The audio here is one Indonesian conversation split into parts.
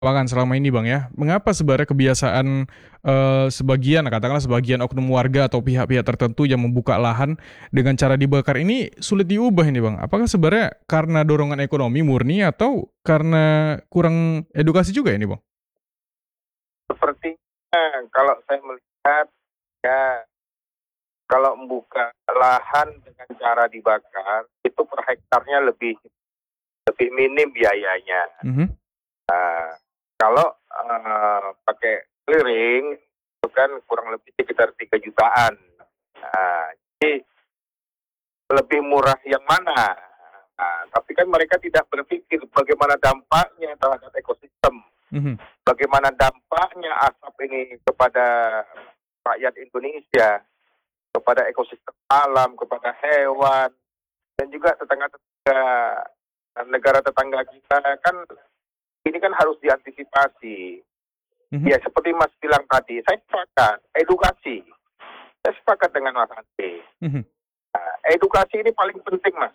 lapangan selama ini Bang ya, mengapa sebenarnya kebiasaan, sebagian katakanlah sebagian oknum warga atau pihak-pihak tertentu yang membuka lahan dengan cara dibakar ini sulit diubah ini Bang? Apakah sebenarnya karena dorongan ekonomi murni atau karena kurang edukasi juga ini Bang? Sepertinya kalau saya melihat, ya kalau membuka lahan dengan cara dibakar, itu per hektarnya lebih lebih minim biayanya. Mhm, Nah, kalau pakai clearing, itu kan kurang lebih sekitar 3 jutaan. Nah, jadi lebih murah yang mana? Nah, tapi kan mereka tidak berpikir bagaimana dampaknya terhadap ekosistem, mhm, bagaimana dampaknya asap ini kepada rakyat Indonesia, kepada ekosistem alam, kepada hewan, dan juga tetangga-tetangga negara tetangga kita kan ini kan harus diantisipasi. mhm, Ya seperti Mas bilang tadi, saya sepakat edukasi. Saya sepakat dengan Mas Andi. mhm. Nah, edukasi ini paling penting, Mas.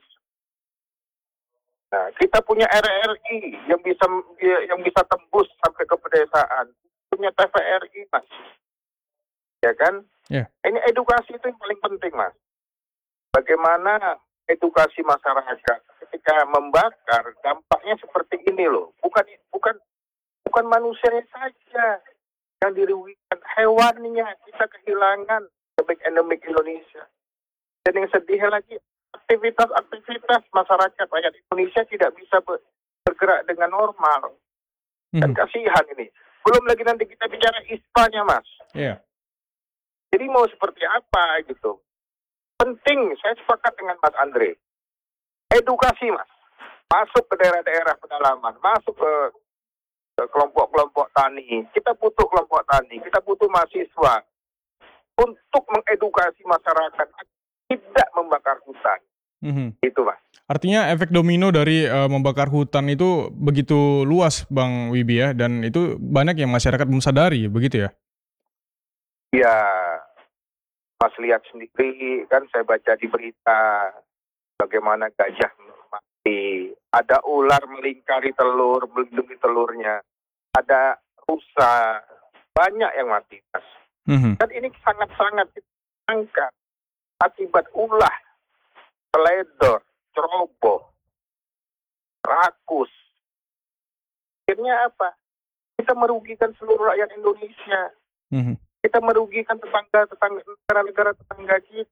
Nah, kita punya RRI yang bisa tembus sampai ke pedesaan. Punya TVRI, Mas. Ya kan? Iya, Ini edukasi itu yang paling penting, Mas. Bagaimana edukasi masyarakat ketika membakar dampaknya seperti ini loh. Bukan bukan bukan manusianya saja yang dirugikan, hewannya kita kehilangan endemik Indonesia. Dan yang sedih lagi, aktivitas-aktivitas masyarakat rakyat Indonesia tidak bisa bergerak dengan normal. Dan mhm, kasihan ini. Belum lagi nanti kita bicara ISPA-nya, Mas. iya, Jadi mau seperti apa gitu. Penting, saya sepakat dengan Mas Andre. Edukasi, Mas. Masuk ke daerah-daerah pedalaman, masuk ke kelompok-kelompok tani. Kita butuh kelompok tani, kita butuh mahasiswa untuk mengedukasi masyarakat tidak membakar hutan. mhm. Itu, Mas. Artinya efek domino dari, membakar hutan itu begitu luas Bang Wibi ya, dan itu banyak yang masyarakat belum sadari, begitu ya? Ya, Mas lihat sendiri, kan saya baca di berita bagaimana gajah mati. Ada ular melingkari telur, melindungi telurnya. Ada rusa, banyak yang mati, Mas. Mhm, Dan ini sangat-sangat disayangkan akibat ulah, teledor, ceroboh, rakus. Akhirnya apa? Kita merugikan seluruh rakyat Indonesia. mhm. Kita merugikan tetangga-tetangga negara-negara tetangga kita.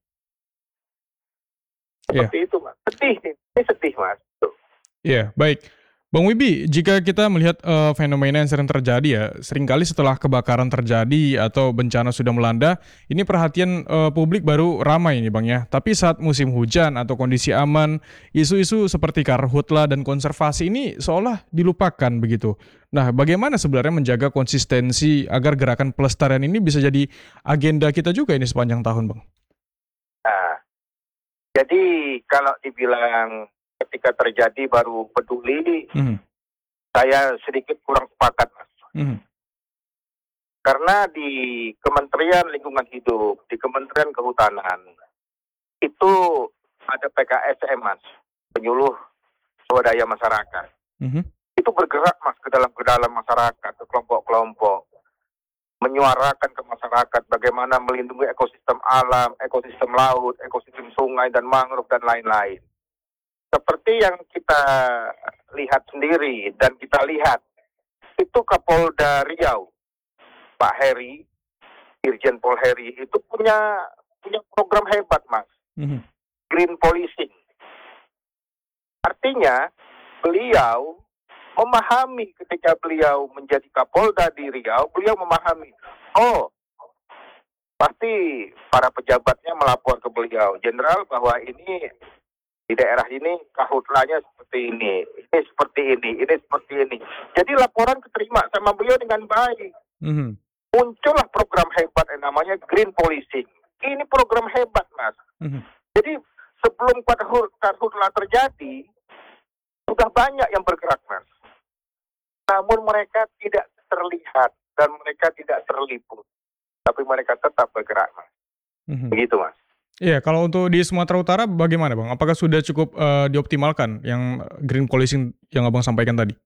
Iya, Seperti itu, Mas. Sedih, ini sedih, Mas. Tuh. iya, baik. Bang Wibi, jika kita melihat, fenomena yang sering terjadi ya, seringkali setelah kebakaran terjadi atau bencana sudah melanda, ini perhatian, publik baru ramai nih Bang ya. Tapi saat musim hujan atau kondisi aman, isu-isu seperti karhutla dan konservasi ini seolah dilupakan begitu. Nah, bagaimana sebenarnya menjaga konsistensi agar gerakan pelestarian ini bisa jadi agenda kita juga ini sepanjang tahun Bang? Nah, jadi kalau dibilang ketika terjadi baru peduli, Mhm, saya sedikit kurang sepakat, Mas. mhm, Karena di Kementerian Lingkungan Hidup, di Kementerian Kehutanan, itu ada PKSM, Mas, penyuluh swadaya masyarakat. mhm, Itu bergerak, Mas, ke dalam masyarakat, ke kelompok-kelompok, menyuarakan ke masyarakat bagaimana melindungi ekosistem alam, ekosistem laut, ekosistem sungai dan mangrove dan lain-lain. Seperti yang kita lihat sendiri dan kita lihat, itu Kapolda Riau, Pak Heri, Irjen Pol Heri, itu punya program hebat, Mas, mhm. green policing. Artinya, beliau memahami ketika beliau menjadi Kapolda di Riau, beliau memahami, oh, pasti para pejabatnya melapor ke beliau, Jenderal, bahwa ini di daerah ini karhutlanya seperti ini seperti ini seperti ini. Jadi laporan keterima sama beliau dengan baik. Mhm, Muncullah program hebat yang namanya green policing. Ini program hebat, Mas. mhm. Jadi sebelum karhutla terjadi, sudah banyak yang bergerak, Mas. Namun mereka tidak terlihat dan mereka tidak terliput. Tapi mereka tetap bergerak, Mas. Mhm. Begitu, Mas. Iya, kalau untuk di Sumatera Utara bagaimana Bang? Apakah sudah cukup, dioptimalkan yang green policing yang Abang sampaikan tadi?